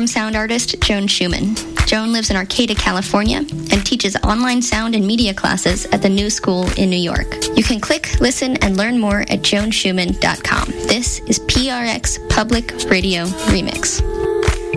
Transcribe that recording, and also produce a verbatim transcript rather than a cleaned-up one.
from sound artist Joan Schumann. Joan lives in Arcata, California, and teaches online sound and media classes at the New School in New York. You can click, listen, and learn more at joan schumann dot com. This is P R X Public Radio Remix.